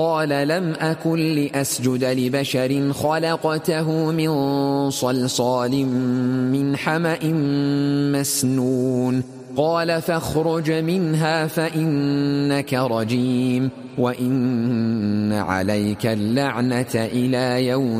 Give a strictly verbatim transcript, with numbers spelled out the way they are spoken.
قال لم أكن لأسجد لبشر خلقته من صلصال من حمأ مسنون قال فاخرج منها فإنك رجيم وإن عليك اللعنة إلى يوم